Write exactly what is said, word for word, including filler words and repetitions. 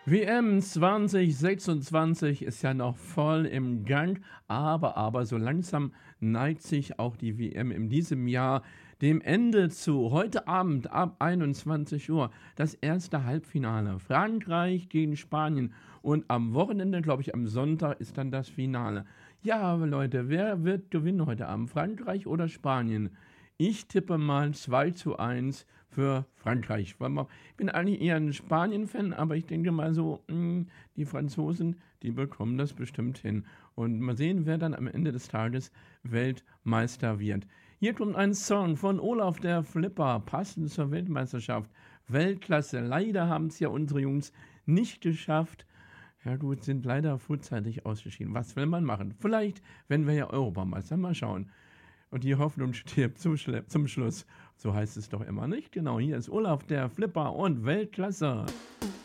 W M zwanzig sechsundzwanzig ist ja noch voll im Gang, aber aber so langsam neigt sich auch die W M in diesem Jahr dem Ende zu. Heute Abend ab einundzwanzig Uhr das erste Halbfinale. Frankreich gegen Spanien und am Wochenende, glaube ich am Sonntag, ist dann das Finale. Ja, aber Leute, wer wird gewinnen heute Abend? Frankreich oder Spanien? Ich tippe mal zwei zu eins für Frankreich. Weil man, ich bin eigentlich eher ein Spanien-Fan, aber ich denke mal so, mh, die Franzosen, die bekommen das bestimmt hin. Und mal sehen, wer dann am Ende des Tages Weltmeister wird. Hier kommt ein Song von Olaf der Flipper, passend zur Weltmeisterschaft. Weltklasse. Leider haben es ja unsere Jungs nicht geschafft. Ja gut, sind leider frühzeitig ausgeschieden. Was will man machen? Vielleicht, wenn wir ja Europameister, mal schauen. Und die Hoffnung stirbt zum, Schle- zum Schluss. So heißt es doch immer nicht. Genau, hier ist Olaf der Flipper und Weltklasse.